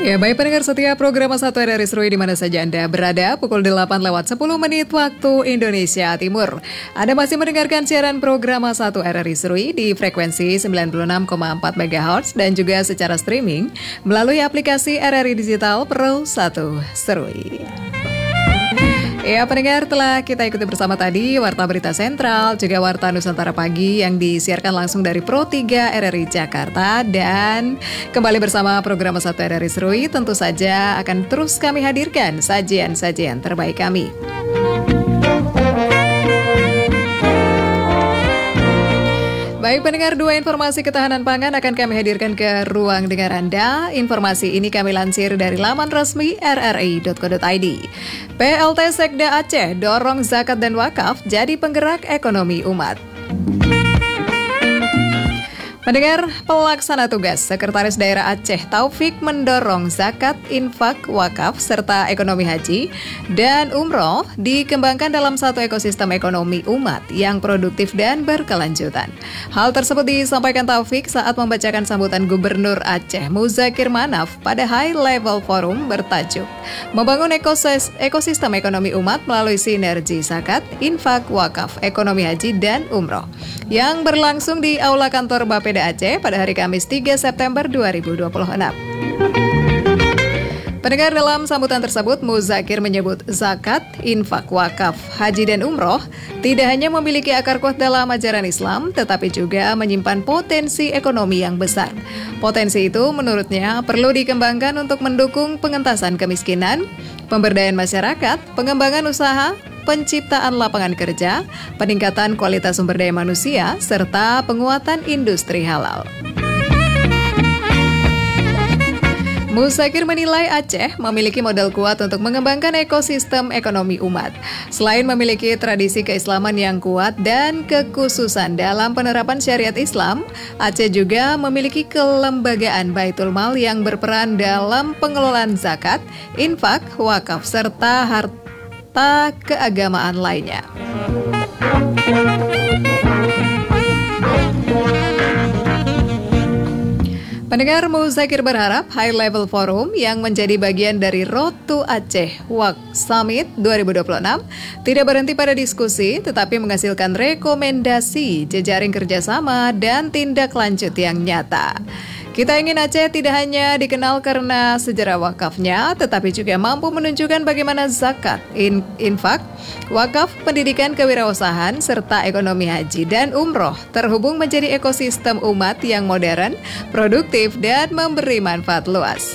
Ya, baik pendengar setia program 1 RRI Seru di mana saja Anda berada, pukul 8:10 waktu Indonesia Timur. Anda masih mendengarkan siaran program 1 RRI Seru di frekuensi 96,4 MHz dan juga secara streaming melalui aplikasi RRI Digital Pro 1 Seru. Ya pendengar, telah kita ikuti bersama tadi Warta Berita Sentral, juga Warta Nusantara Pagi yang disiarkan langsung dari Pro 3 RRI Jakarta. Dan kembali bersama program 1 RRI Serui, tentu saja akan terus kami hadirkan sajian-sajian terbaik kami. Baik pendengar, dua informasi ketahanan pangan akan kami hadirkan ke ruang dengar Anda. Informasi ini kami lansir dari laman resmi rri.co.id. PLT Sekda Aceh dorong zakat dan wakaf jadi penggerak ekonomi umat. Pendengar, pelaksana tugas Sekretaris Daerah Aceh Taufik mendorong zakat, infak, wakaf, serta ekonomi haji dan umroh dikembangkan dalam satu ekosistem ekonomi umat yang produktif dan berkelanjutan. Hal tersebut disampaikan Taufik saat membacakan sambutan Gubernur Aceh Muzakir Manaf pada High Level Forum bertajuk Membangun Ekosistem Ekonomi Umat melalui Sinergi Zakat, Infak, Wakaf, Ekonomi Haji, dan Umroh yang berlangsung di Aula Kantor Bapeda Aceh pada hari Kamis 3 September 2026. Pendengar, dalam sambutan tersebut, Muzakir menyebut zakat, infak, wakaf, haji, dan umroh tidak hanya memiliki akar kuat dalam ajaran Islam, tetapi juga menyimpan potensi ekonomi yang besar. Potensi itu menurutnya perlu dikembangkan untuk mendukung pengentasan kemiskinan, pemberdayaan masyarakat, pengembangan usaha, penciptaan lapangan kerja, peningkatan kualitas sumber daya manusia, serta penguatan industri halal. Muzakir menilai Aceh memiliki modal kuat untuk mengembangkan ekosistem ekonomi umat. Selain memiliki tradisi keislaman yang kuat dan kekhususan dalam penerapan syariat Islam, Aceh juga memiliki kelembagaan Baitul Mal yang berperan dalam pengelolaan zakat, infak, wakaf, serta harta keagamaan lainnya. Pendengar, Muzakir berharap High Level Forum yang menjadi bagian dari Road to Aceh WAC Summit 2026 tidak berhenti pada diskusi, tetapi menghasilkan rekomendasi, jejaring kerjasama, dan tindak lanjut yang nyata. Kita ingin Aceh tidak hanya dikenal karena sejarah wakafnya, tetapi juga mampu menunjukkan bagaimana zakat, infak, wakaf, pendidikan kewirausahaan, serta ekonomi haji dan umroh terhubung menjadi ekosistem umat yang modern, produktif, dan memberi manfaat luas.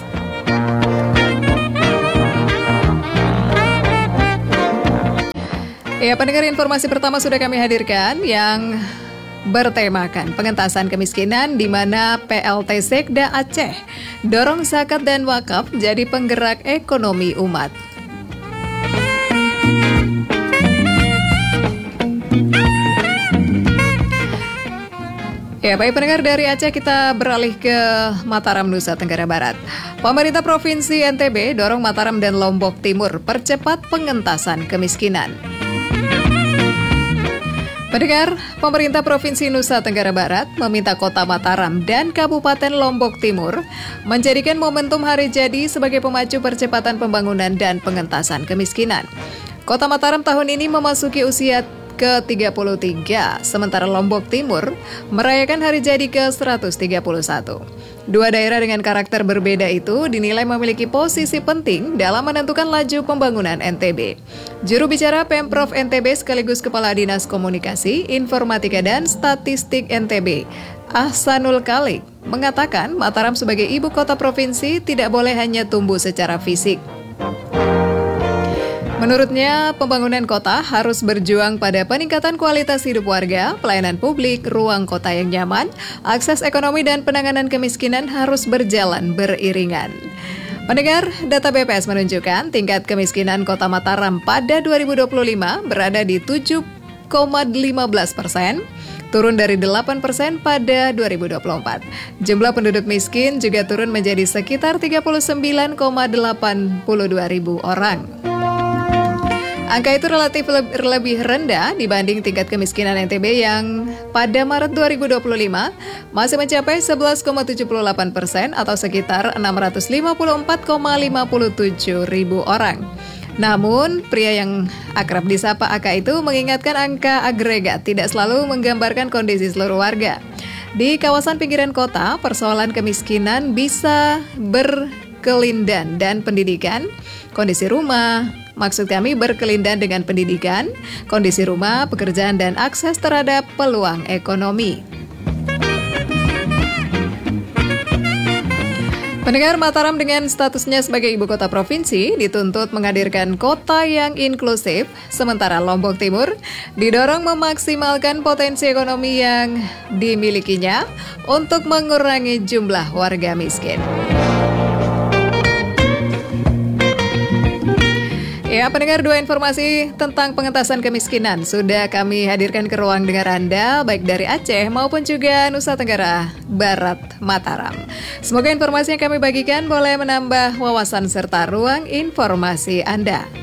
Ya, pendengar, informasi pertama sudah kami hadirkan yang bertemakan pengentasan kemiskinan, di mana PLT Sekda Aceh dorong zakat dan wakaf jadi penggerak ekonomi umat. Ya, baik pendengar, dari Aceh kita beralih ke Mataram, Nusa Tenggara Barat. Pemerintah Provinsi NTB dorong Mataram dan Lombok Timur percepat pengentasan kemiskinan. Pendengar, pemerintah Provinsi Nusa Tenggara Barat meminta Kota Mataram dan Kabupaten Lombok Timur menjadikan momentum hari jadi sebagai pemacu percepatan pembangunan dan pengentasan kemiskinan. Kota Mataram tahun ini memasuki usia ke-33, sementara Lombok Timur merayakan hari jadi ke-131. Dua daerah dengan karakter berbeda itu dinilai memiliki posisi penting dalam menentukan laju pembangunan NTB. Juru bicara Pemprov NTB sekaligus Kepala Dinas Komunikasi, Informatika dan Statistik NTB, Ahsanul Khalik, mengatakan Mataram sebagai ibu kota provinsi tidak boleh hanya tumbuh secara fisik. Menurutnya, pembangunan kota harus berjuang pada peningkatan kualitas hidup warga, pelayanan publik, ruang kota yang nyaman, akses ekonomi, dan penanganan kemiskinan harus berjalan beriringan. Pendengar, data BPS menunjukkan tingkat kemiskinan Kota Mataram pada 2025 berada di 7,15%, turun dari 8% pada 2024. Jumlah penduduk miskin juga turun menjadi sekitar 39,82 ribu orang. Angka itu relatif lebih rendah dibanding tingkat kemiskinan NTB yang pada Maret 2025 masih mencapai 11,78% atau sekitar 654,57 ribu orang. Namun, pria yang akrab disapa AK itu mengingatkan angka agregat tidak selalu menggambarkan kondisi seluruh warga. Di kawasan pinggiran kota, persoalan kemiskinan bisa berkelindan dan pendidikan, kondisi rumah, maksud kami berkelindan dengan pendidikan, kondisi rumah, pekerjaan, dan akses terhadap peluang ekonomi. Pendengar, Mataram dengan statusnya sebagai ibu kota provinsi dituntut menghadirkan kota yang inklusif, sementara Lombok Timur didorong memaksimalkan potensi ekonomi yang dimilikinya untuk mengurangi jumlah warga miskin. Ya, pendengar, dua informasi tentang pengentasan kemiskinan sudah kami hadirkan ke ruang dengar Anda, baik dari Aceh maupun juga Nusa Tenggara Barat, Mataram. Semoga informasi yang kami bagikan boleh menambah wawasan serta ruang informasi Anda.